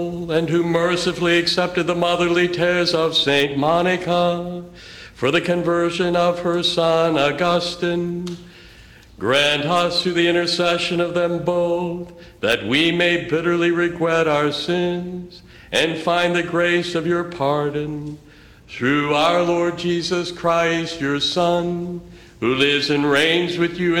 and who mercifully accepted the motherly tears of Saint Monica for the conversion of her son Augustine, grant us through the intercession of them both that we may bitterly regret our sins and find the grace of your pardon. Through our Lord Jesus Christ, your Son, who lives and reigns with you